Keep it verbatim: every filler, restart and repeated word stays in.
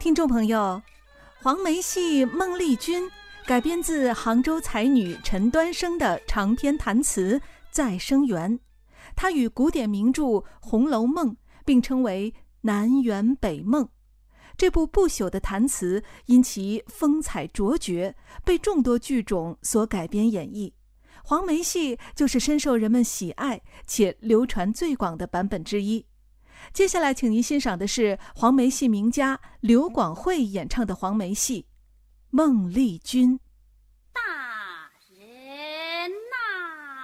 听众朋友，黄梅戏《孟丽君》改编自杭州才女陈端生的长篇弹词《再生缘》，它与古典名著《红楼梦》并称为南辕北梦。这部不朽的弹词因其风采卓绝，被众多剧种所改编演绎。黄梅戏就是深受人们喜爱且流传最广的版本之一。接下来请您欣赏的是黄梅戏名家刘广惠演唱的黄梅戏《孟丽君》。